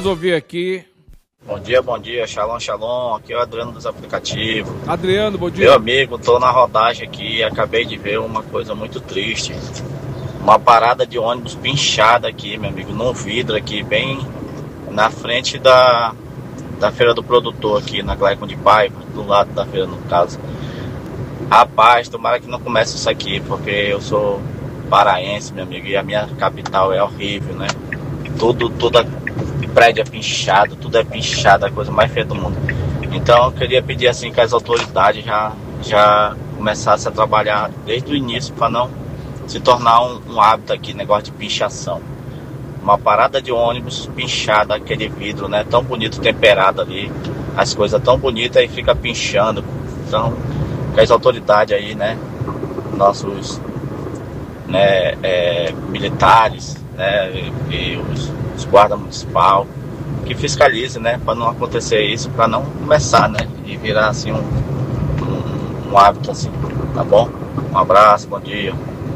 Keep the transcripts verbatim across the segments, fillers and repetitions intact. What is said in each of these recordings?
ouvir aqui. Bom dia, bom dia, shalom, shalom, aqui é o Adriano dos aplicativos. Adriano, bom dia. Meu amigo, tô na rodagem aqui, acabei de ver uma coisa muito triste. Uma parada de ônibus pinchada aqui, meu amigo, num vidro aqui, bem na frente da, da Feira do Produtor aqui, na Glaicon de Paiva, do lado da feira no caso. Rapaz, tomara que não comece isso aqui, porque eu sou paraense, meu amigo, e a minha capital é horrível, né? Tudo, tudo prédio é pinchado, tudo é pinchado, a coisa mais feia do mundo. Então eu queria pedir assim que as autoridades já, já começassem a trabalhar desde o início para não se tornar um, um hábito aqui, negócio de pinchação. Uma parada de ônibus pinchada, aquele vidro, né, tão bonito, temperado ali, as coisas tão bonitas e fica pinchando. Então, que as autoridades aí, né, nossos né, é, militares, né, e, e os os guarda municipal, que fiscalize, né, para não acontecer isso, para não começar, né, e virar assim um, um, um hábito assim, tá bom? Um abraço, bom dia.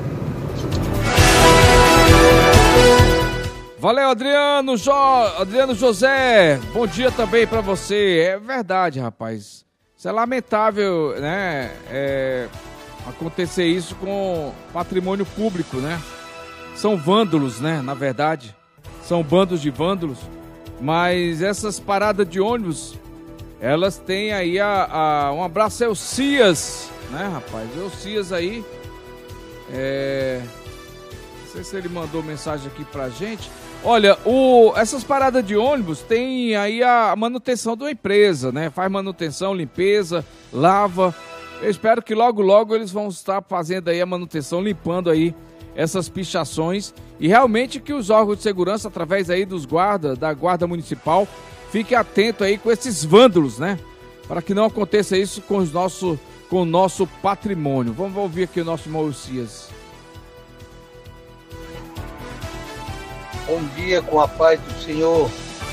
Valeu, Adriano, jo... Adriano José, bom dia também para você. É verdade, rapaz, isso é lamentável, né, é... acontecer isso com patrimônio público, né, são vândalos, né, na verdade. São bandos de vândalos, mas essas paradas de ônibus, elas têm aí a, a um abraço ao Cias, né, rapaz? O Cias aí, é... não sei se ele mandou mensagem aqui pra gente. Olha, o... essas paradas de ônibus tem aí a manutenção de uma empresa, né? Faz manutenção, limpeza, lava. Eu espero que logo, logo eles vão estar fazendo aí a manutenção, limpando aí essas pichações e realmente que os órgãos de segurança, através aí dos guardas, da guarda municipal, fiquem atentos aí com esses vândalos, né? Para que não aconteça isso com, os nosso, com o nosso patrimônio. Vamos ouvir aqui o nosso irmão Cias. Bom dia, com a paz do Senhor.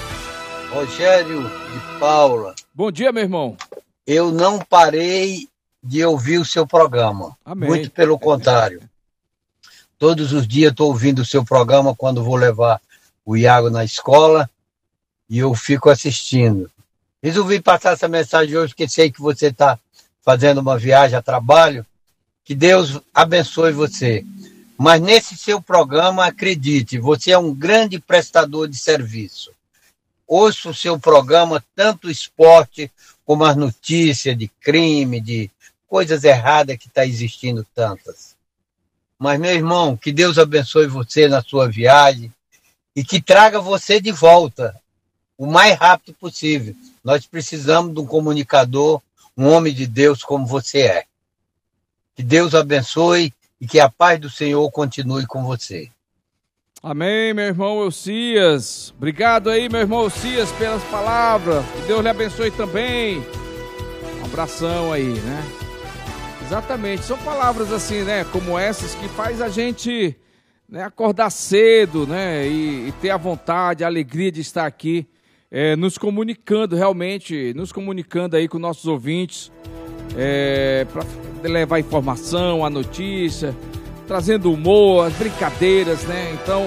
Rogério de Paula. Bom dia, meu irmão. Eu não parei de ouvir o seu programa. Amém. Muito pelo contrário. Todos os dias estou ouvindo o seu programa quando vou levar o Iago na escola e eu fico assistindo. Resolvi passar essa mensagem hoje porque sei que você está fazendo uma viagem a trabalho. Que Deus abençoe você. Mas nesse seu programa, acredite, você é um grande prestador de serviço. Ouço o seu programa, tanto o esporte como as notícias de crime, de coisas erradas que está existindo tantas. Mas, meu irmão, que Deus abençoe você na sua viagem e que traga você de volta o mais rápido possível. Nós precisamos de um comunicador, um homem de Deus como você é. Que Deus abençoe e que a paz do Senhor continue com você. Amém, meu irmão Elcias. Obrigado aí, meu irmão Elcias, pelas palavras. Que Deus lhe abençoe também. Um abração aí, né? Exatamente, são palavras assim, né, como essas que faz a gente, né, acordar cedo, né, e, e ter a vontade, a alegria de estar aqui, é, nos comunicando realmente, nos comunicando aí com nossos ouvintes, é, para levar informação, a notícia, trazendo humor, as brincadeiras, né, então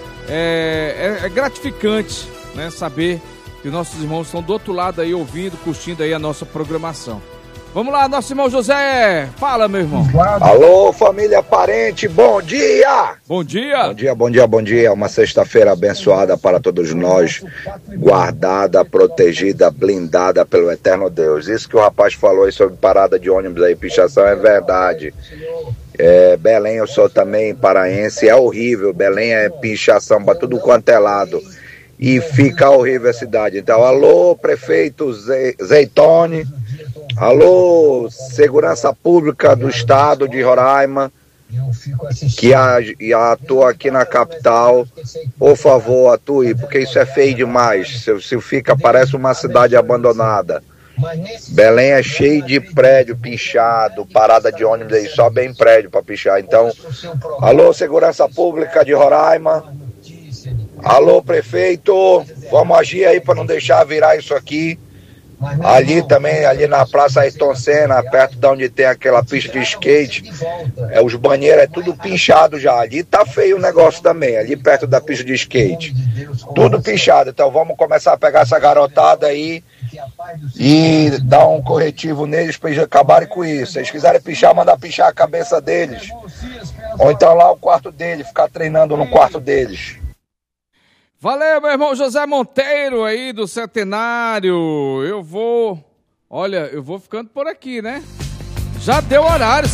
é, é, é gratificante, né, saber que nossos irmãos estão do outro lado aí ouvindo, curtindo aí a nossa programação. Vamos lá, nosso irmão José. Fala, meu irmão. Alô, família parente, bom dia! Bom dia! Bom dia, bom dia, bom dia. Uma sexta-feira abençoada para todos nós, guardada, protegida, blindada pelo eterno Deus. Isso que o rapaz falou aí sobre parada de ônibus aí, pichação, é verdade. É, Belém, eu sou também paraense, é horrível. Belém é pichação para tudo quanto é lado. E fica horrível a cidade. Então, alô, prefeito Ze- Zeitone. Alô, Segurança Pública do Estado de Roraima, que atua aqui na capital, por favor, atue, porque isso é feio demais, se, se fica, parece uma cidade abandonada. Belém é cheio de prédio pichado, parada de ônibus aí, só bem prédio para pichar. Então, alô, Segurança Pública de Roraima, alô, prefeito, vamos agir aí para não deixar virar isso aqui. Ali também, ali na Praça Ayrton Senna, perto de onde tem aquela pista de skate, é, os banheiros é tudo pinchado já. Ali tá feio o negócio também, ali perto da pista de skate. Tudo pinchado. Então vamos começar a pegar essa garotada aí e dar um corretivo neles para eles acabarem com isso. Se eles quiserem pichar, mandar pichar a cabeça deles. Ou então lá o quarto deles, ficar treinando no quarto deles. Valeu, meu irmão José Monteiro aí do Centenário. Eu vou... Olha, eu vou ficando por aqui, né? Já deu horário.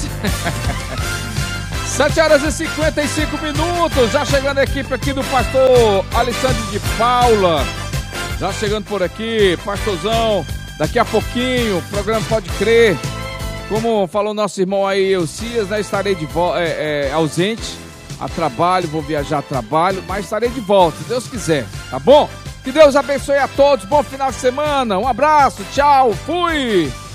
sete horas e cinquenta e cinco minutos. Já chegando a equipe aqui do pastor Alexandre de Paula. Já chegando por aqui, pastorzão. Daqui a pouquinho, o programa Pode Crer. Como falou nosso irmão aí, Elcias, né? Estarei de vo- é, é, ausente a trabalho, vou viajar a trabalho, mas estarei de volta, se Deus quiser, tá bom? Que Deus abençoe a todos, bom final de semana, um abraço, tchau, fui!